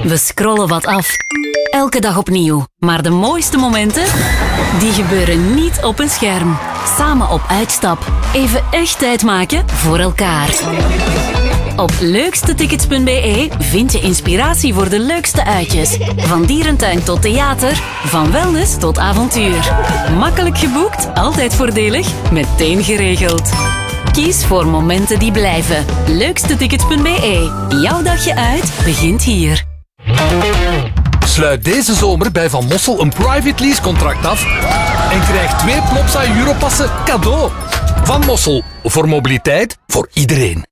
We scrollen wat af. Elke dag opnieuw. Maar de mooiste momenten, die gebeuren niet op een scherm. Samen op uitstap. Even echt tijd maken voor elkaar. Op leukstetickets.be vind je inspiratie voor de leukste uitjes. Van dierentuin tot theater, van wellness tot avontuur. Makkelijk geboekt, altijd voordelig, meteen geregeld. Kies voor momenten die blijven. Leukstetickets.be. Jouw dagje uit begint hier. Sluit deze zomer bij Van Mossel een private lease contract af en krijg 2 Plopsa Europassen cadeau. Van Mossel, voor mobiliteit, voor iedereen.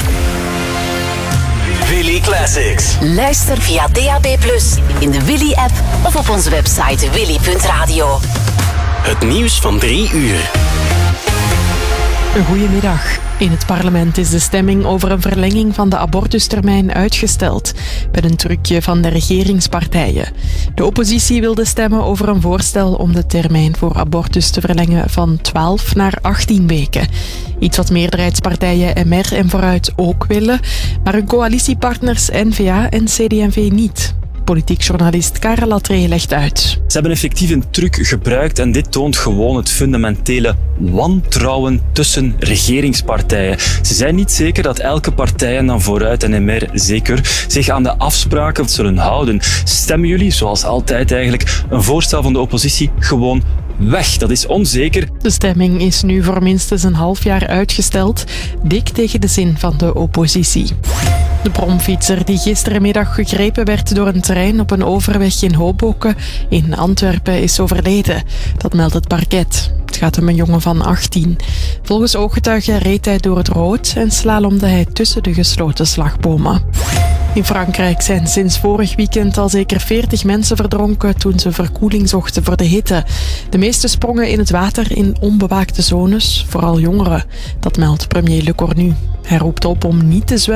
Willy Classics. Luister via DAB+, in de Willy-app of op onze website willy.radio. Het nieuws van 3 uur. Goedemiddag. In het parlement is de stemming over een verlenging van de abortustermijn uitgesteld, met een trucje van de regeringspartijen. De oppositie wilde stemmen over een voorstel om de termijn voor abortus te verlengen van 12 naar 18 weken. Iets wat meerderheidspartijen MR en Vooruit ook willen, maar hun coalitiepartners N-VA en CD&V niet. Politiek journalist Karel Latree legt uit. Ze hebben effectief een truc gebruikt en dit toont gewoon het fundamentele wantrouwen tussen regeringspartijen. Ze zijn niet zeker dat elke partij, en dan Vooruit en MR zeker, zich aan de afspraken zullen houden. Stemmen jullie, zoals altijd eigenlijk, een voorstel van de oppositie gewoon weg? Dat is onzeker. De stemming is nu voor minstens een half jaar uitgesteld, dik tegen de zin van de oppositie. De bromfietser die gisterenmiddag gegrepen werd door een trein op een overweg in Hoboken in Antwerpen is overleden. Dat meldt het parket. Het gaat om een jongen van 18. Volgens ooggetuigen reed hij door het rood en slalomde hij tussen de gesloten slagbomen. In Frankrijk zijn sinds vorig weekend al zeker 40 mensen verdronken toen ze verkoeling zochten voor de hitte. De meeste sprongen in het water in onbewaakte zones, vooral jongeren. Dat meldt premier Le Cornu. Hij roept op om niet te zwemmen